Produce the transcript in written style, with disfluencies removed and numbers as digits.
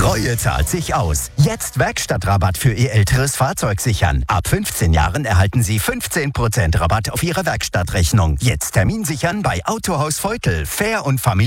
Treue zahlt sich aus. Jetzt Werkstattrabatt für Ihr älteres Fahrzeug sichern. Ab 15 Jahren erhalten Sie 15% Rabatt auf Ihre Werkstattrechnung. Jetzt Termin sichern bei Autohaus Feutel. Fair und familiär.